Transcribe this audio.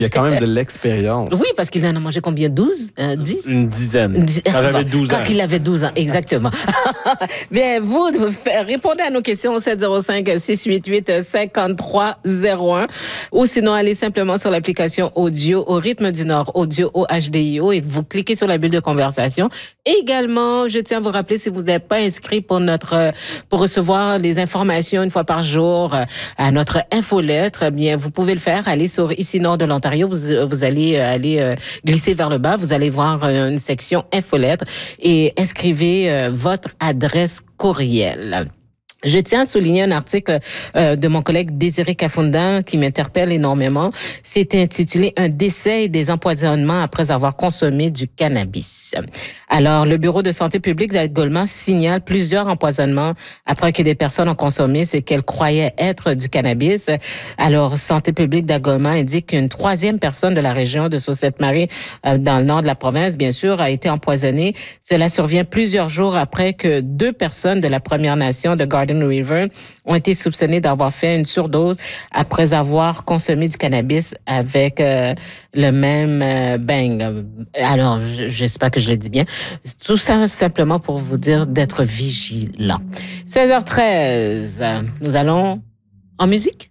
Il y a quand même de l'expérience. Oui, parce qu'il en a mangé combien? 12? 10? Une dizaine. Quand j'avais 12 ans. Quand il avait 12 ans, exactement. Bien, vous, répondez à nos questions au 705-688-5301 ou sinon, allez simplement sur l'application audio au rythme du Nord, audio OHDIO, et vous cliquez sur la bulle de conversation. Également, je tiens à vous rappeler, si vous n'êtes pas inscrit pour recevoir les informations une fois par jour à notre infolettre, bien, vous pouvez le faire. Allez sur Ici Nord de l'Ontario. Vous allez aller glisser vers le bas. Vous allez voir une section infolettre et inscrivez votre adresse courriel. Je tiens à souligner un article de mon collègue Désiré Kafunda qui m'interpelle énormément. C'est intitulé « Un décès et des empoisonnements après avoir consommé du cannabis ». Alors, le Bureau de santé publique d'Algoma signale plusieurs empoisonnements après que des personnes ont consommé ce qu'elles croyaient être du cannabis. Alors, Santé publique d'Algoma indique qu'une troisième personne de la région de Sault-Ste-Marie, dans le nord de la province, bien sûr, a été empoisonnée. Cela survient plusieurs jours après que 2 personnes de la Première Nation de Garden River ont été soupçonnées d'avoir fait une surdose après avoir consommé du cannabis avec le même bang. Alors, j'espère que je le dis bien. Tout ça simplement pour vous dire d'être vigilant. 16h13, nous allons en musique.